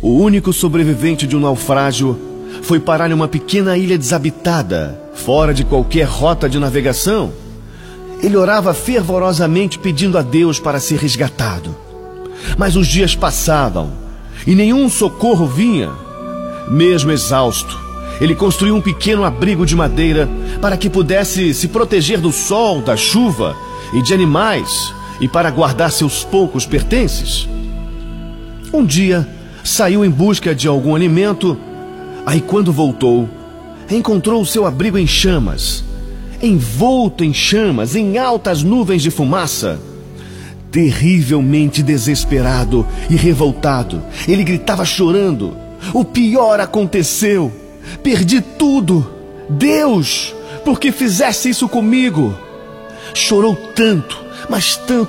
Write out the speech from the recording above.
O único sobrevivente de um naufrágio foi parar em uma pequena ilha desabitada, fora de qualquer rota de navegação. Ele orava fervorosamente pedindo a Deus para ser resgatado. Mas os dias passavam e nenhum socorro vinha. Mesmo exausto, ele construiu um pequeno abrigo de madeira para que pudesse se proteger do sol, da chuva e de animais e para guardar seus poucos pertences. Um dia, saiu em busca de algum alimento. Aí, quando voltou, encontrou o seu abrigo em chamas, envolto em chamas, em altas nuvens de fumaça. Terrivelmente desesperado e revoltado, ele gritava chorando: "O pior aconteceu! Perdi tudo! Deus, por que fizeste isso comigo?" Chorou tanto, mas tanto,